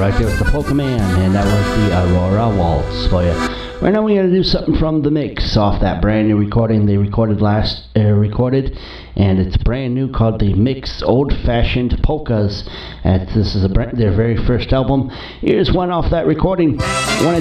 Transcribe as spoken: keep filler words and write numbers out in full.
right there with the Polka Man, and that was the Aurora Waltz for you. Right now we're going to do something from The Mix off that brand new recording they recorded last, uh, recorded, and it's brand new, called The Mix Old Fashioned Polkas. And this is a brand, their very first album. Here's one off that recording. One